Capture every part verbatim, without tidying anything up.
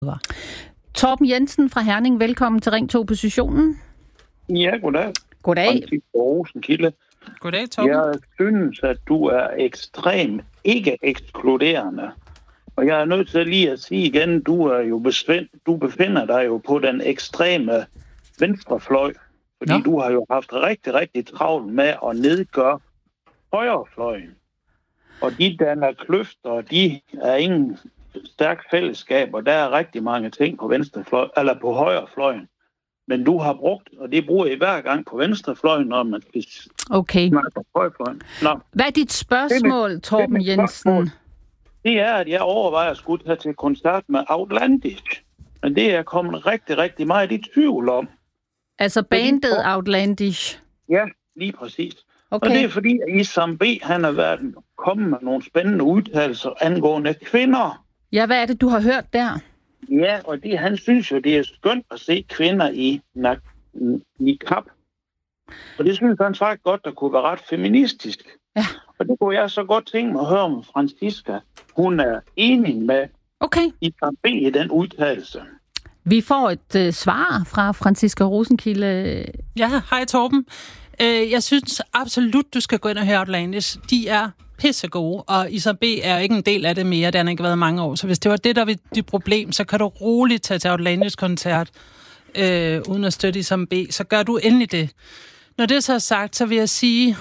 Torben Jensen fra Herning, velkommen til Ring to Oppositionen. Ja, goddag. Goddag. Francisca Rosenkilde. Goddag, Torben. Jeg synes, at du er ekstremt ikke ekskluderende. Og jeg er nødt til lige at sige igen, du er jo besvind, du befinder dig jo på den ekstreme venstrefløj. Fordi Nå. du har jo haft rigtig, rigtig travlt med at nedgøre højrefløjen. Og de danner kløfter, de er ingen stærkt fællesskab, og der er rigtig mange ting på venstrefløj, eller på højrefløjen. Men du har brugt, og det bruger I hver gang på venstrefløjen, når man skal Okay. snakke på højrefløjen. Nå, Hvad er dit spørgsmål, Torben mit Jensen? spørgsmål. det er, at jeg overvejer at skulle tage til koncert med Outlandish. Men det er jeg kommet rigtig, rigtig meget i tvivl om. Altså bandet Outlandish. Ja, lige præcis. Okay. Og det er fordi, at Isam B. han har været kommet med nogle spændende udtalelser angående kvinder. Ja, hvad er det, du har hørt der? Ja, og det, han synes jo, det er skønt at se kvinder i niqab. Og det synes han faktisk godt, der kunne være ret feministisk. Ja. Og det kunne jeg så godt tænke mig at høre med Francisca. Hun er enig med Okay. Isam B. i den udtalelse. Vi får et øh, svar fra Francisca Rosenkilde. Ja, hej Torben. Øh, jeg synes absolut, du skal gå ind og høre Outlandish. De er pissegode, og Isam B er ikke en del af det mere. Det har ikke været mange år. Så hvis det var det, der var dit problem, så kan du roligt tage til Outlandish-koncert øh, uden at støtte Isam B. Så gør du endelig det. Når det så er sagt, så vil jeg sige,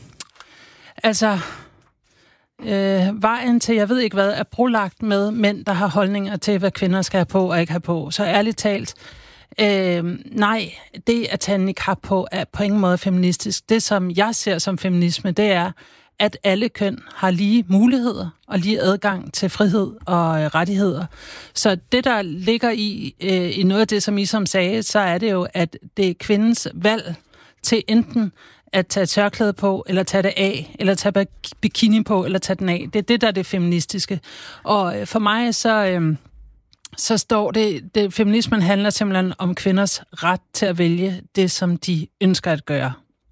altså, øh, vejen til, jeg ved ikke hvad, er brolagt med mænd, der har holdninger til, hvad kvinder skal have på og ikke have på. Så ærligt talt, øh, nej, det at tage en niqab på er på ingen måde feministisk. Det, som jeg ser som feminisme, det er, at alle køn har lige muligheder og lige adgang til frihed og øh, rettigheder. Så det, der ligger i, øh, i noget af det, som I som sagde, så er det jo, at det er kvindens valg til enten at tage tørklæde på, eller tage det af, eller tage bikini på, eller tage den af. Det er det, der er det feministiske. Og øh, for mig, så, øh, så står det, det, feminismen handler simpelthen om kvinders ret til at vælge det, som de ønsker at gøre.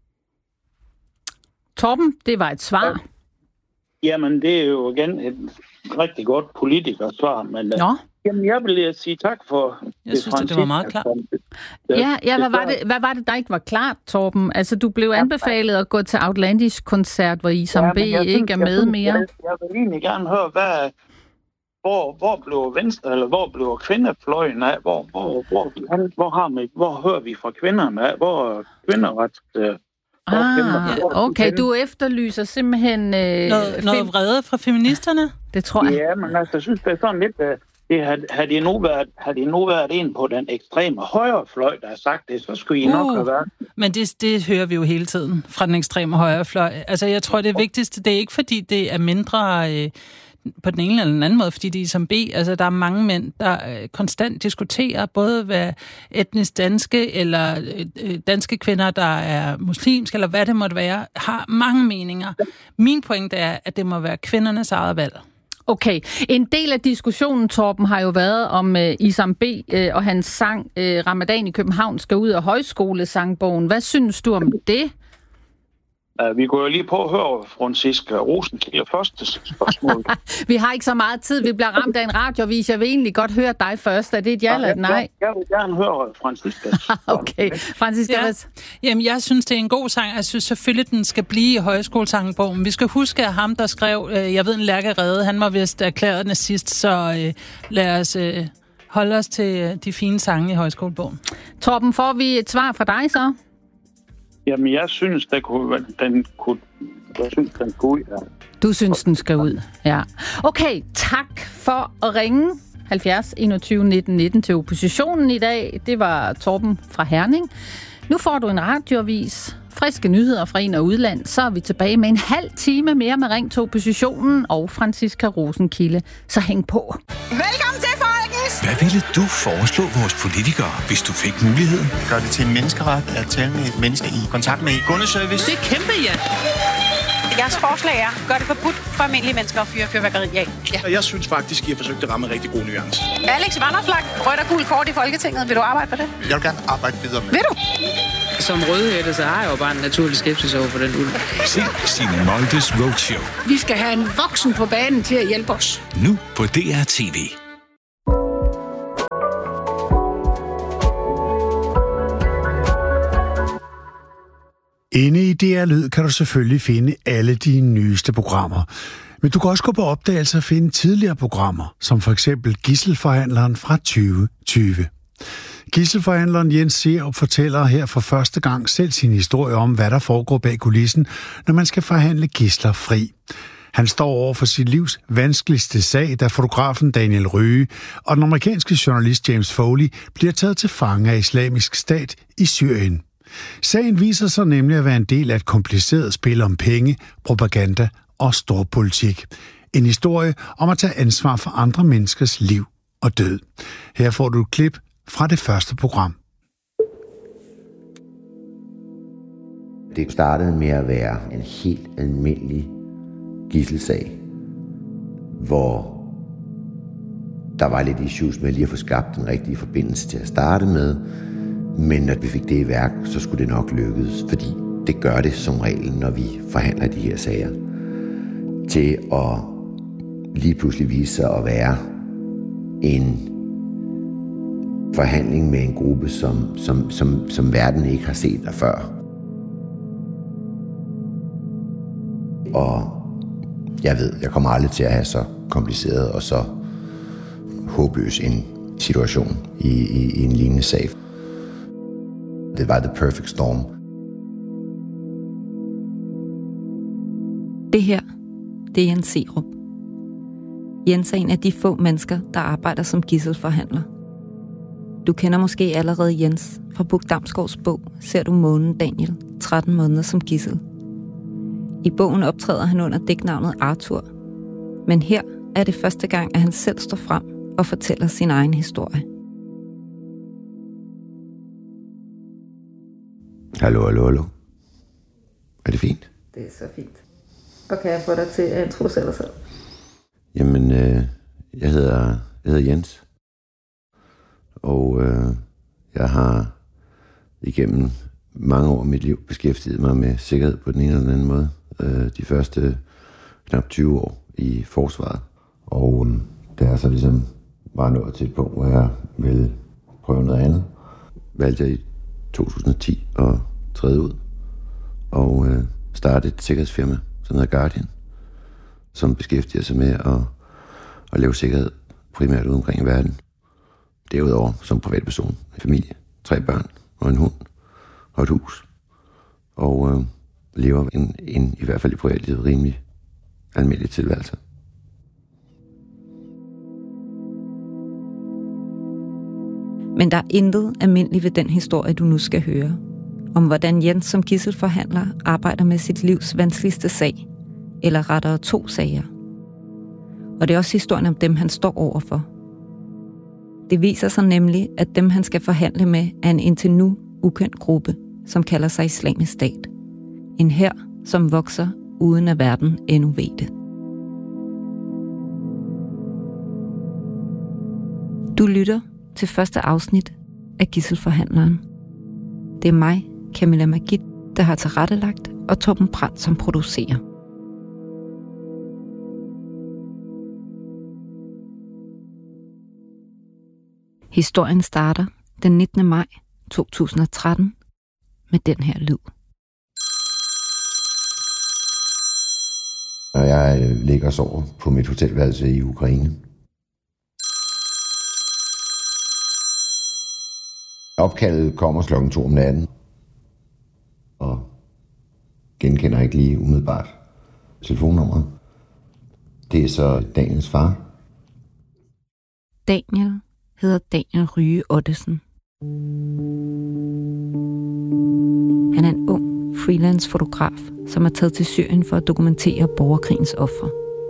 Torben, det var et svar. Jamen, det er jo igen et rigtig godt politikersvar, men Nå. jamen, jeg vil sige tak for Jeg synes, det, det var meget klart. Ja, ja hvad, var det, hvad var det, der ikke var klart, Torben? Altså, du blev anbefalet at gå til Outlandish-koncert, hvor Isam B. ikke synes, er med synes, mere. Jeg, jeg vil egentlig gerne høre, hvad, hvor, hvor blev venstre, eller hvor blev kvindefløjen af? Hvor, hvor, hvor, hvor, har man, hvor hører vi fra kvinderne af? Hvor er kvinderet... Øh, Ah, okay, du efterlyser simpelthen... Øh, noget, noget vrede fra feministerne? Det tror jeg. Ja, men altså, jeg synes, det er sådan lidt... Uh, det har, har, de nu været, har de nu været en på den ekstreme højrefløj, der har sagt det, så skulle I uh, nok have været. Men det, det hører vi jo hele tiden fra den ekstreme højrefløj. Altså, jeg tror, det vigtigste, det er ikke, fordi det er mindre... Øh, på den ene eller den anden måde, fordi de er som B. Altså, der er mange mænd, der øh, konstant diskuterer, både hvad etnisk danske, eller øh, danske kvinder, der er muslimske, eller hvad det måtte være, har mange meninger. Min pointe er, at det må være kvindernes eget valg. Okay. En del af diskussionen, Torben, har jo været om uh, Isam B. Uh, og hans sang uh, Ramadan i København skal ud af højskolesangbogen. Hvad synes du om det? Uh, vi går jo lige på at høre Francisca Rosenkilde første spørgsmål. Vi har ikke så meget tid. Vi bliver ramt af en radiovis. Jeg vil egentlig godt høre dig først. Er det et ja eller et nej? Jeg, jeg vil gerne høre Francisca. Okay. Francisca, ja. Jamen, jeg synes, det er en god sang. Jeg synes selvfølgelig, den skal blive i højskolesangbogen. Vi skal huske, at ham, der skrev, øh, jeg ved, en Lærke Rede, han var vist erklæret nazist, så øh, lad os øh, holde os til øh, de fine sange i højskolebogen. Torben, får vi et svar fra dig så? Jamen, jeg synes, der kunne, den kunne, jeg synes, den kunne, ja. Du synes, den skal ud, ja. Okay, tak for at ringe. halvfjerds enogtyve nitten nitten til oppositionen i dag. Det var Torben fra Herning. Nu får du en radioavis, friske nyheder fra ind- og udland. Så er vi tilbage med en halv time mere med Ring til oppositionen og Francisca Rosenkilde. Så hæng på. Velkommen til, folkens! Hvad ville du foreslå vores politikere, hvis du fik muligheden? Gør det til en menneskeret at tale med et menneske i kontakt med kundeservice? Det er kæmpe, ja. Jeres forslag er, gør det forbudt for almindelige mennesker at fyre fyrværkeri af. Ja. Jeg synes faktisk, I har forsøgt at ramme en rigtig god nuance. Alex Vanopslagh, rødt og gul kort i Folketinget. Vil du arbejde for det? Jeg vil gerne arbejde videre med. Vil du? Som rødhætte, så har jeg jo bare en naturlig skepsis over for den ulv. Se Signe Moldes Roadshow. Vi skal have en voksen på banen til at hjælpe os. Nu på D R T V. Inde i D R Lyd kan du selvfølgelig finde alle de nyeste programmer. Men du kan også gå på opdagelse og finde tidligere programmer, som for eksempel Gidselforhandleren fra tyve tyve. Gidselforhandleren Jens Serup fortæller her for første gang selv sin historie om, hvad der foregår bag kulissen, når man skal forhandle gidsler fri. Han står over for sit livs vanskeligste sag, da fotografen Daniel Rye og den amerikanske journalist James Foley bliver taget til fange af Islamisk Stat i Syrien. Sagen viser sig nemlig at være en del af et kompliceret spil om penge, propaganda og storpolitik. En historie om at tage ansvar for andre menneskers liv og død. Her får du et klip fra det første program. Det startede med at være en helt almindelig gidselsag, hvor der var lidt issues med lige at få skabt den rigtige forbindelse til at starte med, men når vi fik det i værk, så skulle det nok lykkes, fordi det gør det som regel, når vi forhandler de her sager, til at lige pludselig vise sig at være en forhandling med en gruppe, som, som, som, som verden ikke har set der før. Og jeg ved, jeg kommer aldrig til at have så kompliceret og så håbløs en situation i, i, i en lignende sag. Det var the perfect storm. Det her, det er Jens Serup. Jens er en af de få mennesker, der arbejder som gidselforhandler. Du kender måske allerede Jens fra Buch Damsgaards bog Ser du månen, Daniel? tretten måneder som gidsel. I bogen optræder han under dæknavnet Arthur. Men her er det første gang, at han selv står frem og fortæller sin egen historie. Hallo, hallo, hallo. Er det fint? Det er så fint. Og kan jeg få dig til at introducere dig selv? Jamen, øh, jeg, hedder, jeg hedder Jens. Og øh, jeg har igennem mange år af mit liv beskæftiget mig med sikkerhed på den ene eller den anden måde. Øh, de første knap tyve år i forsvaret. Og øh, da jeg så ligesom var nået til et punkt, hvor jeg ville prøve noget andet, valgte jeg i to tusind og ti at træde ud og øh, starte et sikkerhedsfirma, som hedder Guardian, som beskæftiger sig med at, at lave sikkerhed primært ude omkring i verden. Derudover som privatperson, en familie, tre børn og en hund og et hus. Og øh, lever en, en, i hvert fald i privatlivet, rimelig almindelig tilværelse. Men der er intet almindeligt ved den historie, du nu skal høre. Om hvordan Jens som gidselforhandler arbejder med sit livs vanskeligste sag, eller rettere to sager. Og det er også historien om dem, han står overfor. Det viser sig nemlig, at dem, han skal forhandle med, er en indtil nu ukendt gruppe, som kalder sig Islamisk Stat. En hær, som vokser, uden at verden endnu ved det. Du lytter til første afsnit af Gidselforhandleren. Det er mig, Camilla Magid, der har tilrettelagt, og Torben Brandt, som producerer. Historien starter den nittende maj to tusind og tretten med den her lyd. Og jeg ligger og sover på mit hotelværelse i Ukraine. Opkaldet kommer klokken to om natten, og genkender ikke lige umiddelbart telefonnummeret. Det er så Daniels far. Daniel hedder Daniel Rye Ottesen. Han er en ung freelance-fotograf, som er taget til Syrien for at dokumentere borgerkrigens ofre.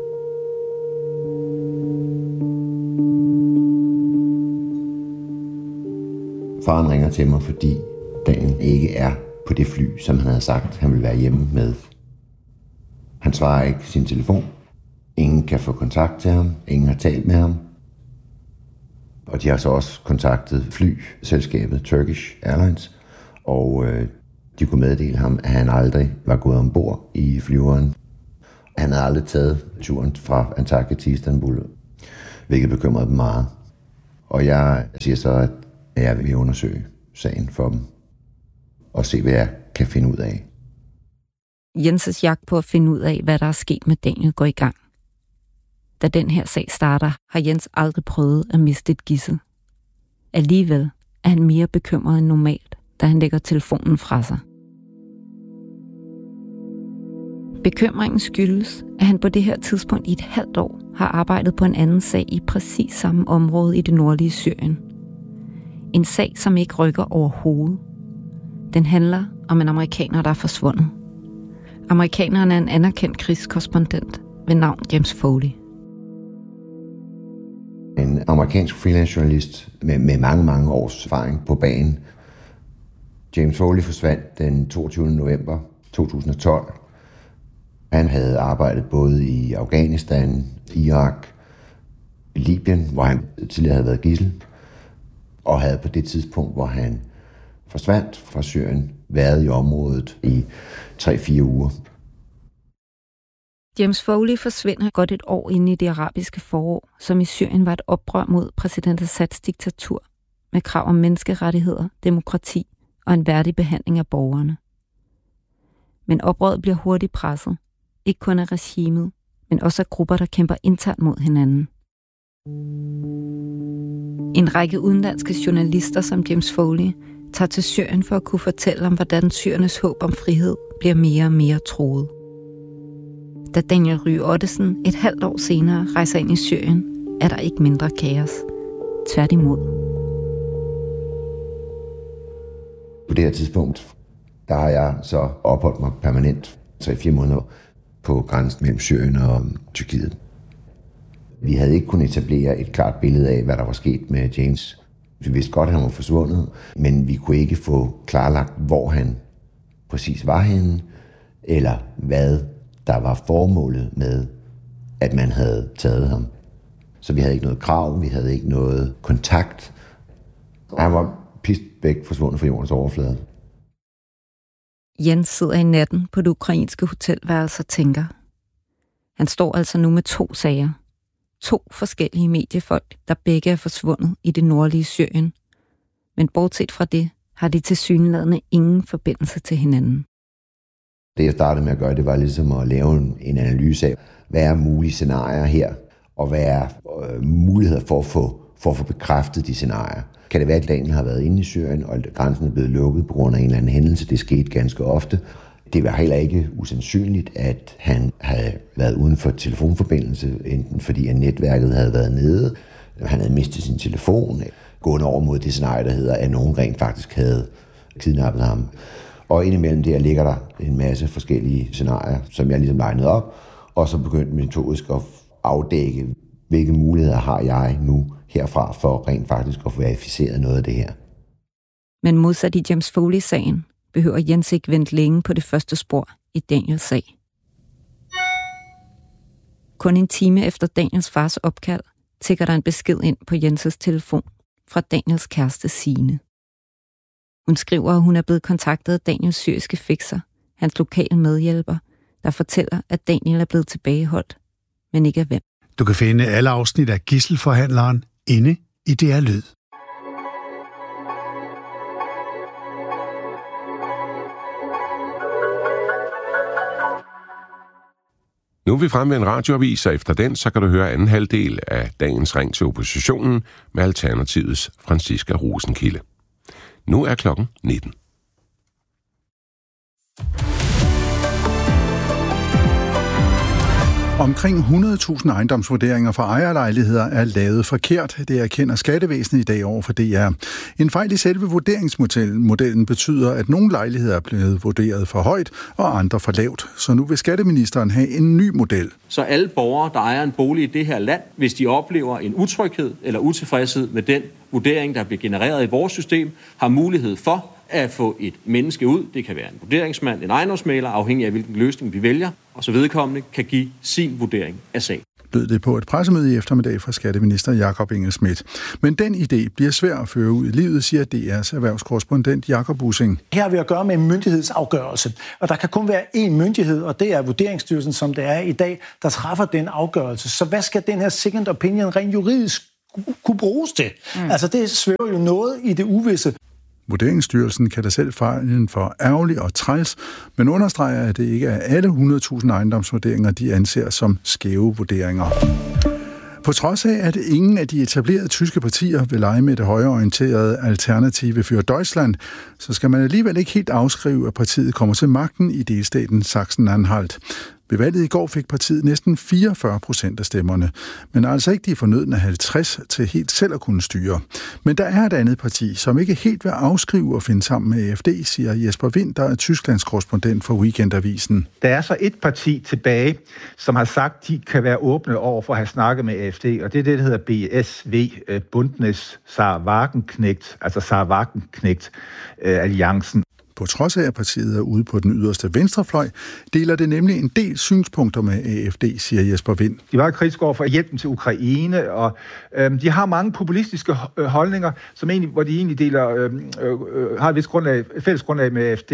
Faren ringer til mig, fordi Daniel ikke er på det fly, som han havde sagt, han ville være hjemme med. Han svarer ikke sin telefon. Ingen kan få kontakt til ham. Ingen har talt med ham. Og de har så også kontaktet flyselskabet Turkish Airlines, og øh, de kunne meddele ham, at han aldrig var gået ombord i flyveren. Han havde aldrig taget turen fra Antakya til Istanbul, hvilket bekymrede dem meget. Og jeg siger så, at jeg vil undersøge sagen for dem, og se, hvad jeg kan finde ud af. Jens' jagt på at finde ud af, hvad der er sket med Daniel, går i gang. Da den her sag starter, har Jens aldrig prøvet at miste et gidsel. Alligevel er han mere bekymret end normalt, da han lægger telefonen fra sig. Bekymringen skyldes, at han på det her tidspunkt i et halvt år har arbejdet på en anden sag i præcis samme område i det nordlige Syrien. En sag, som ikke rykker overhovedet. Den handler om en amerikaner, der er forsvundet. Amerikaneren er en anerkendt krigskorrespondent ved navn James Foley. En amerikansk freelance-journalist med, med mange, mange års erfaring på banen. James Foley forsvandt den toogtyvende november to tusind og tolv. Han havde arbejdet både i Afghanistan, Irak, Libyen, hvor han tidligere havde været gidsel, og havde på det tidspunkt, hvor han forsvandt fra Syrien, været i området i tre til fire uger. James Foley forsvinder godt et år inde i det arabiske forår, som i Syrien var et oprør mod præsident Assads diktatur, med krav om menneskerettigheder, demokrati og en værdig behandling af borgerne. Men oprøret bliver hurtigt presset, ikke kun af regimet, men også af grupper, der kæmper internt mod hinanden. En række udenlandske journalister som James Foley tager til Syrien for at kunne fortælle om, hvordan syrernes håb om frihed bliver mere og mere truet. Da Daniel Rye Ottesen et halvt år senere rejser ind i Syrien, er der ikke mindre kaos. Tværtimod. På det her tidspunkt, der har jeg så opholdt mig permanent tre til fire måneder på grænsen mellem Syrien og Tyrkiet. Vi havde ikke kunnet etablere et klart billede af, hvad der var sket med James. Vi vidste godt, at han var forsvundet, men vi kunne ikke få klarlagt, hvor han præcis var henne, eller hvad der var formålet med, at man havde taget ham. Så vi havde ikke noget krav, vi havde ikke noget kontakt. Han var pist væk forsvundet fra jordens overflade. Jens sidder i natten på det ukrainske hotelværelse og tænker. Han står altså nu med to sager. To forskellige mediefolk, der begge er forsvundet i det nordlige Syrien. Men bortset fra det, har de tilsyneladende ingen forbindelse til hinanden. Det jeg startede med at gøre, det var ligesom at lave en, en analyse af, hvad er mulige scenarier her, og hvad er øh, muligheder for at, få, for at få bekræftet de scenarier. Kan det være, at Daniel har været inde i Syrien, og grænsen er blevet lukket på grund af en eller anden hændelse? Det skete ganske ofte. Det var heller ikke usandsynligt, at han havde været uden for telefonforbindelse, enten fordi at netværket havde været nede, han havde mistet sin telefon, gående over mod det scenarie, der hedder, at nogen rent faktisk havde kidnappet ham. Og indimellem der ligger der en masse forskellige scenarier, som jeg ligesom legnede op, og så begyndte metodisk at afdække, hvilke muligheder har jeg nu herfra for rent faktisk at få verificeret noget af det her. Men modsat i James Foley-sagen, behøver Jens ikke vente længe på det første spor i Daniels sag. Kun en time efter Daniels fars opkald, tikker der en besked ind på Jenses telefon fra Daniels kæreste Signe. Hun skriver, at hun er blevet kontaktet af Daniels syriske fikser, hans lokale medhjælper, der fortæller, at Daniel er blevet tilbageholdt, men ikke af hvem. Du kan finde alle afsnit af Gidselforhandleren inde i D R Lyd. Nu er vi fremme med en radioavis, og efter den, så kan du høre anden halvdel af dagens ring til oppositionen med Alternativets Franciska Rosenkilde. Nu er klokken nitten. Omkring hundrede tusind ejendomsvurderinger for ejerlejligheder er lavet forkert. Det erkender Skattevæsenet i dag over for D R. En fejl i selve vurderingsmodellen betyder, at nogle lejligheder er blevet vurderet for højt og andre for lavt. Så nu vil skatteministeren have en ny model. Så alle borgere, der ejer en bolig i det her land, hvis de oplever en utryghed eller utilfredshed med den vurdering, der bliver genereret i vores system, har mulighed for at få et menneske ud. Det kan være en vurderingsmand, en ejendomsmægler, afhængig af hvilken løsning vi vælger, og så vedkommende kan give sin vurdering af sagen. Lød det på et pressemøde i eftermiddag fra skatteminister Jakob Engel-Schmidt. Men den idé bliver svær at føre ud i livet, siger D R's erhvervskorrespondent Jakob Ussing. Her har vi at gøre med en myndighedsafgørelse, og der kan kun være én myndighed, og det er Vurderingsstyrelsen, som det er i dag, der træffer den afgørelse. Så hvad skal den her second opinion rent juridisk kunne bruges til? Mm. Altså det svæver jo noget i det uvisse. Vurderingsstyrelsen kalder selv fejlen for ærgerlig og træls, men understreger, at det ikke er alle hundrede tusind ejendomsvurderinger, de anser som skæve vurderinger. På trods af, at ingen af de etablerede tyske partier vil lege med det højreorienterede Alternative für Deutschland, så skal man alligevel ikke helt afskrive, at partiet kommer til magten i delstaten Sachsen-Anhalt. Ved valget i går fik partiet næsten fireogfyrre procent af stemmerne, men altså ikke de fornødne halvtreds til helt selv at kunne styre. Men der er et andet parti, som ikke helt vil afskrive og finde sammen med A F D, siger Jesper Wind, der er Tysklands korrespondent for Weekendavisen. Der er så et parti tilbage, som har sagt, de kan være åbne over for at have snakket med A F D, og det er det, der hedder B S V, Bündnis Sarah-Wagenknecht, altså Sarah-Wagenknecht-alliancen. På trods af, at partiet er ude på den yderste venstrefløj, deler det nemlig en del synspunkter med A F D, siger Jesper Wind. De var kritiske over for hjælpen til Ukraine, og øhm, de har mange populistiske holdninger, som egentlig, hvor de egentlig deler, øhm, øh, har et vist grundlag, fælles grundlag med A F D.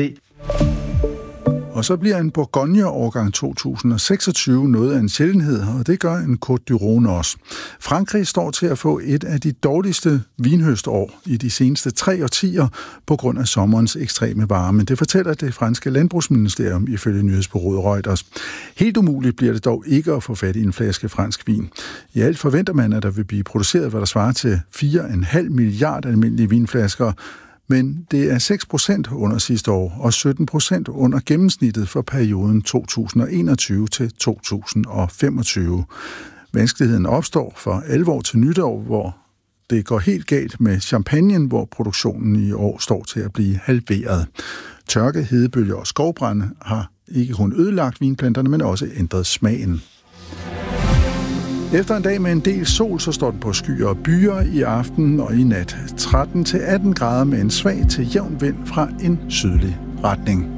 Og så bliver en Bourgogne-årgang to tusind og seksogtyve noget af en sjældenhed, og det gør en Côte du Rhône også. Frankrig står til at få et af de dårligste vinhøstår i de seneste tre årtier på grund af sommerens ekstreme varme. Det fortæller det franske landbrugsministerium ifølge nyhedsbureauet Reuters. Helt umuligt bliver det dog ikke at få fat i en flaske fransk vin. I alt forventer man, at der vil blive produceret, hvad der svarer til fire komma fem milliard almindelige vinflasker, men det er seks procent under sidste år og sytten procent under gennemsnittet for perioden to tusind og enogtyve til to tusind og femogtyve. Vanskeligheden opstår for alvor til nytår, hvor det går helt galt med champagnen, hvor produktionen i år står til at blive halveret. Tørke, hedebølger og skovbrænde har ikke kun ødelagt vinplanterne, men også ændret smagen. Efter en dag med en del sol, så står den på skyer og byer i aften og i nat. tretten til atten grader med en svag til jævn vind fra en sydlig retning.